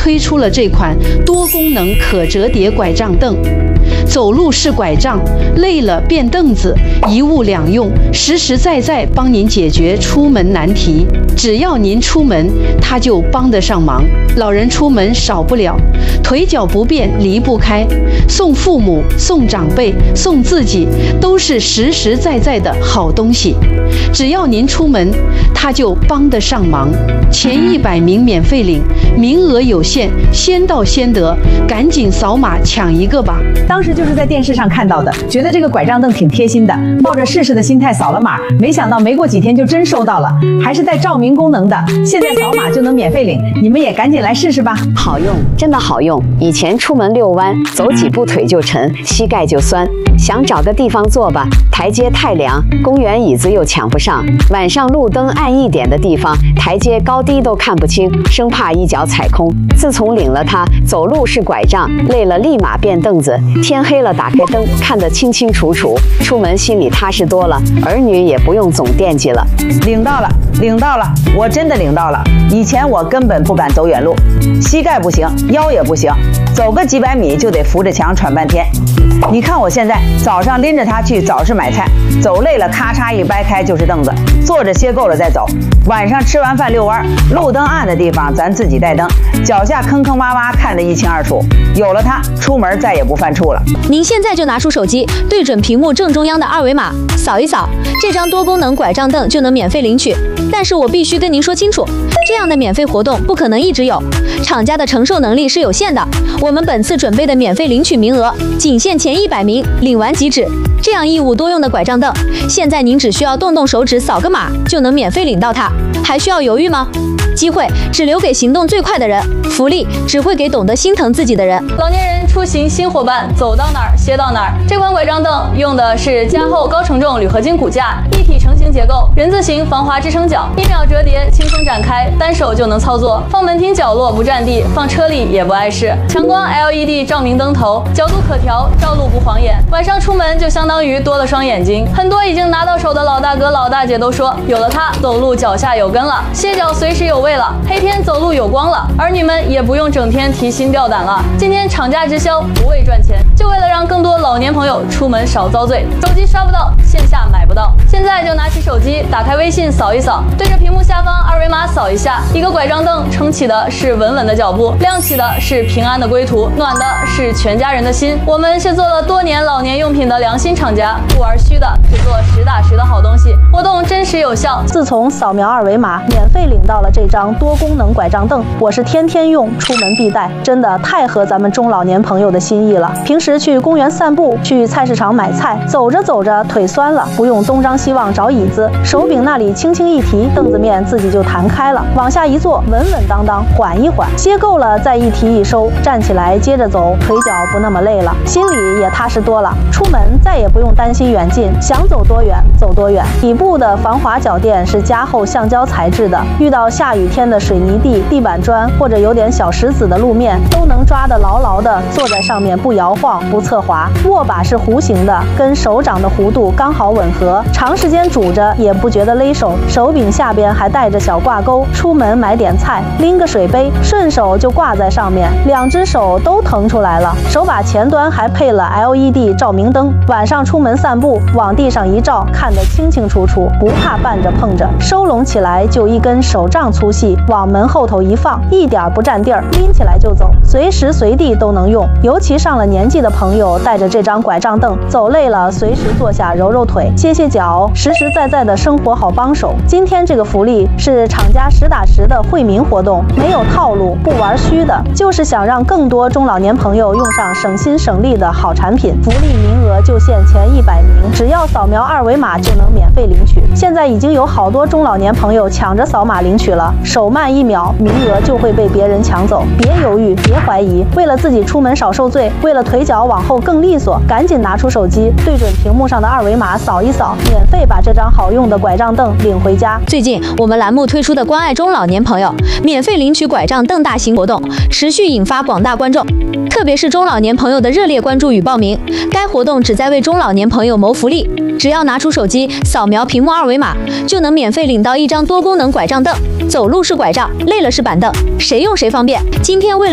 推出了这款多功能可折叠拐杖凳。走路是拐杖，累了变凳子，一物两用，实实在在帮您解决出门难题。只要您出门，它就帮得上忙。老人出门少不了，腿脚不便离不开，送父母、送长辈、送自己，都是实实在在的好东西。只要您出门，它就帮得上忙。前100名免费领，名额有限，先到先得，赶紧扫码抢一个吧！ 当时就是在电视上看到的，觉得这个拐杖凳挺贴心的，抱着试试的心态扫了码，没想到没过几天就真收到了，还是带照明功能的，现在扫码就能免费领，你们也赶紧来试试吧！ 好用，真的好用。以前出门遛弯，走几步腿就沉，膝盖就酸，想找个地方坐吧，台阶太凉，公园椅子又抢不上，晚上路灯暗一点的地方，台阶高低都看不清，生怕一脚踩空。自从领了它，走路是拐杖，累了立马变凳子，天黑了打开灯，看得清清楚楚，出门心里踏实多了，儿女也不用总惦记了。 领到了，领到了，我真的领到了。以前我根本不敢走远路，膝盖不行，腰也不行，走个几百米就得扶着墙喘半天。你看我现在，早上拎着它去早市买菜，走累了咔嚓一掰开就是凳子，坐着歇够了再走。晚上吃完饭遛弯，路灯暗的地方咱自己带灯，脚下坑坑洼洼看得一清二楚。有了它，出门再也不犯怵了。 您现在就拿出手机，对准屏幕正中央的二维码，扫一扫，这张多功能拐杖凳就能免费领取。但是我必须跟您说清楚，这样的免费活动不可能一直有，厂家的承受能力是有限的。我们本次准备的免费领取名额仅限前100名，领完即止。这样一物多用的拐杖凳，现在您只需要动动手指扫个码就能免费领到它，还需要犹豫吗？机会只留给行动最快的人，福利只会给懂得心疼自己的人。 老年人出行新伙伴，走到哪儿歇到哪儿。这款拐杖凳用的是加厚高承重铝合金骨架，一体成型结构，人字形防滑支撑脚，1秒折叠，轻松展开，单手就能操作。放门厅角落不占地，放车里也不碍事。强光 LED 照明灯头，角度可调，照路不晃眼。晚上出门就相当于多了双眼睛。很多已经拿到手的老大哥老大姐都说，有了它，走路脚下有根了，歇脚随时有味了，黑天走路有光了。儿女们也不用整天提心吊胆了。今天厂家直销，不为赚钱，就为了让更多老年朋友出门少遭罪。手机刷不到，线下买不到，现在就拿起手机，打开微信扫一扫，对着屏幕下方二维码扫一下，一个拐杖凳撑起的是稳稳的脚步，亮起的是平安的归途，暖的是全家人的心。我们是做了多年老年用品的良心厂家，不玩虚的，只做实打实的好东西。活动真实有效。 自从扫描二维码免费领到了这张多功能拐杖凳，我是天天用，出门必带，真的太合咱们中老年朋友的心意了。平时去公园散步，去菜市场买菜，走着走着腿酸了，不用东张西望找椅子，手柄那里轻轻一提，凳子面自己就弹开了，往下一坐，稳稳当当，缓一缓，歇够了再一提一收，站起来接着走，腿脚不那么累了，心里也踏实多了。出门再也不用担心远近，想走多远走多远。底部的防滑脚垫是加厚橡胶材质的，遇到下雨天的水泥地、地板砖或者有点小石子的路面，都能抓得牢牢的，坐在上面不摇晃不侧滑。握把是弧形的，跟手掌的弧度刚好吻合，长时间拄着也不觉得勒手。手柄下边还带着小挂钩，出门买点菜，拎个水杯，顺手就挂在上面，两只手都腾出来了。手把前端还配了 LED 照明灯，晚上出门散步，往地上一照，看得清清楚楚，不怕绊着碰着。收拢起来就一根手杖粗细，往门后头一放，一点不占地儿，拎起来就走，随时随地都能用。尤其上了年纪的朋友，带着这张拐杖凳，走累了随时坐下揉揉腿，歇歇脚，实实在在的生活好帮手。今天这个福利是厂家实打实的惠民活动，没有套路，不玩虚的，就是想让更多中老年朋友用上省心省力的好产品。福利名额就限前100名，只要扫描二维码就能免费领取。现在已经有好多中老年朋友抢着扫码领取了，手慢1秒，名额就会被别人抢走。别犹豫，别怀疑，为了自己出门少受罪，为了腿脚往后更利索，赶紧拿出手机，对准屏幕上的二维码扫一扫，免费把这张好用的拐杖凳领回家。 最近我们栏目推出的关爱中老年朋友免费领取拐杖凳大型活动，持续引发广大观众，特别是中老年朋友的热烈关注与报名。该活动旨在为中老年朋友谋福利，只要拿出手机扫描屏幕二维码，就能免费领到一张多功能拐杖凳。走路是拐杖，累了是板凳，谁用谁方便。今天为了